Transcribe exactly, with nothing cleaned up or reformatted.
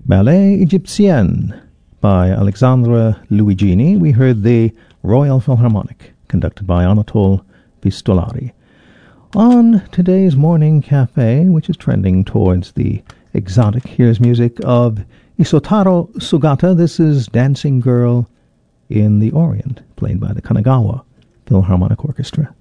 Ballet Egyptienne by Alexandra Luigini. We heard the Royal Philharmonic, conducted by Anatole Pistolari. On today's Morning Cafe, which is trending towards the exotic, here's music of Isotaro Sugata. This is Dancing Girl in the Orient, played by the Kanagawa Philharmonic Orchestra.